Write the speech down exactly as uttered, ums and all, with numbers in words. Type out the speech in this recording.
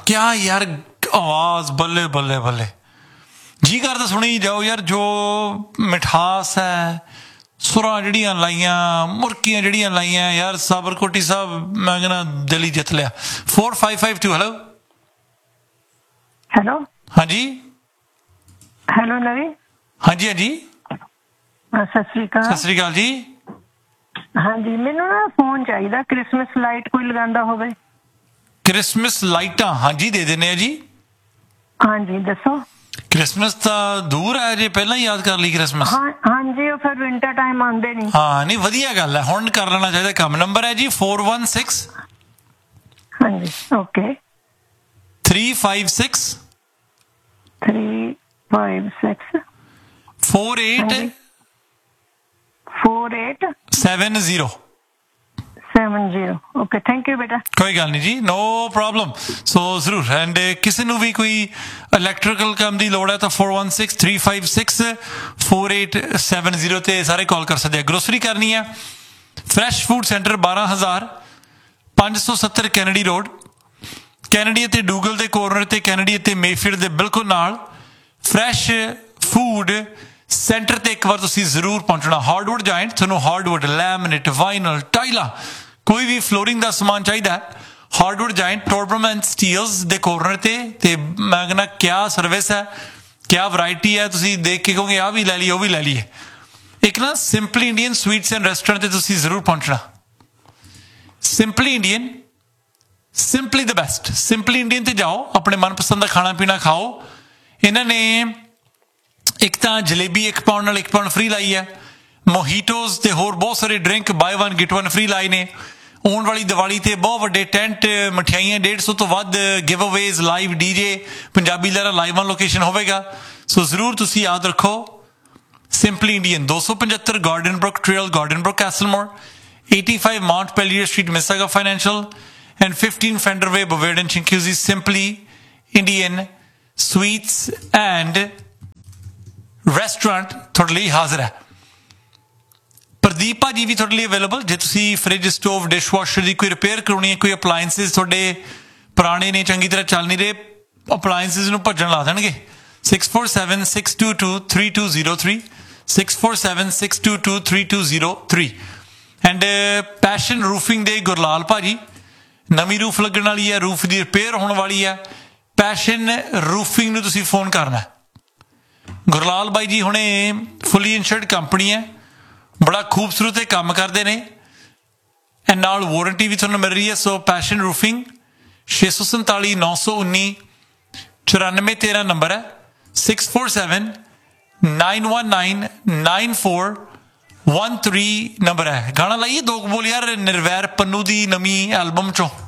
क्या यार आवाज बल्ले बल्ले बल्ले जी करदा सुनी जाओ यार। जो मिठास है सुरां जड़ियां लाइयां मुरकियां जड़ियां लाइयां यार साबरकोटी साहब मैं कहना दिल ही जित लिया। Four five five to hello hello हाँ जी हेलो नवी हाँ जी हाँ जी सत श्री अकाल सत श्री अकाल जी। हाँ जी मैनू ना फोन चाहिए क्रिसमस लाइट कोई लगांदा होवे। क्रिसमस लाइटां हाँ जी दे देने जी। हाँ जी दसो। क्रिसमस तो दूर है जे पहला ही याद कर ली क्रिसमस। हाँ हाँ जी फिर विंटर टाइम आंदे नहीं। हाँ नहीं वधिया गल है हुण कर लेना चाहिए काम। नंबर है जी फोर वन सिक्स हाँ जी okay three five six three five six four eight four eight seven zero seven zero okay thank you बेटा। कोई गल नहीं जी नो प्रॉब्लम। सो जरूर एंड किसी नू भी कोई इलैक्ट्रिकल काम की लोड़ है तो four one six three five six four eight seven zero ते सारे कॉल कर सकते हैं। ग्रोसरी करनी है फ्रैश फूड सेंटर बारह हज़ार पाँच सौ सत्तर कैनेडी रोड कैनेडी ते डूगल के कॉर्नर ते कैनेडी ते मेफील्ड के बिल्कुल नाल फ्रैश फूड सेंटर ते एक बार तुसीं जरूर पहुंचना। हार्डवुड जाइंट तुहानूं हार्डवुड लैमिनेट वाइनल टाइला कोई भी फ्लोरिंग का समान चाहिए hardwood giant टोरब्रम and steels they corner ते ते मैं कहना क्या सर्विस है क्या वैरायटी है। तुसीं देख के कहोगे आ भी लै लीए वो भी लै लीए। एक ना simply Indian sweets and restaurant ते तुसीं जरूर पहुंचना। Simply Indian simply the best simply Indian ते जाओ अपने मनपसंद का खाना पीना खाओ। इन्होंने एक तो जलेबी एक पाउंड नाल एक पाउंड फ्री लाई है। मोहिटोज ते होर बहुत सारे drink by one get one free लाए ने। आने वाली दिवाली ते बहुत वड्डे टेंट मठियाइयां डेढ़ सौ तो वध give Awez live DJ Punjabi लहरा लाइव ऑन लोकेशन होवेगा। सो जरूर तुसी याद रखो सिंपली इंडियन दो सौ पचहत्तर garden book trail garden book कैसलमोर eighty five mount पेलियर street मिसागा financial and fifteen fender way बवेडन चिंक्यूजी। Simply Indian sweets and restaurant थोड़े लिए हाजिर है। प्रदीप भाजी भी थोड़े लिए अवेलेबल जे तुसी फ्रिज स्टोव डिश वॉशर की कोई रिपेयर करवानी है कोई अपलायंसिस थोड़े पुराने ने चंगी तरह चल नहीं रहे अपलायंसिस नूं भज्जण ला देणगे। Six four seven six to to three to zero three six four seven six to to three to zero three and passion roofing दे गुरलाल भाजी नवी रूफ लगन वाली है रूफ की रिपेयर होने वाली है। पैशन रूफिंग नूं तुसी फोन करना है। गुरलाल भाई जी हुणे फुली इंश्योर्ड कंपनी है बड़ा खूबसूरत काम करते हैं एंड नाल वारंटी भी थोड़ा मिल रही है। सो पैशन रूफिंग छे सौ संताली नौ सौ उन्नी चौरानवे तेरह नंबर है six four seven nine one nine nine four one three number है। गाना लाइए दो बोल यार निर्वैर पन्नू की नवी एल्बम चो।